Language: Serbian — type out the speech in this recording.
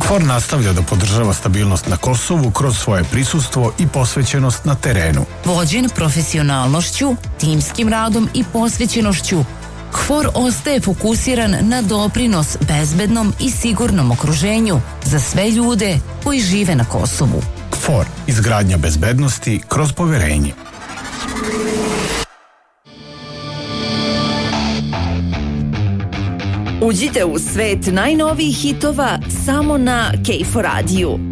KFOR nastavlja da podržava stabilnost na Kosovu kroz svoje prisustvo i posvećenost na terenu. Vođen profesionalnošću, timskim radom i posvećenošću, KFOR ostaje fokusiran na doprinos bezbednom i sigurnom okruženju za sve ljude koji žive na Kosovu. KFOR, izgradnja bezbednosti kroz poverenje. Uđite u svet najnovijih hitova samo na KFOR radiju.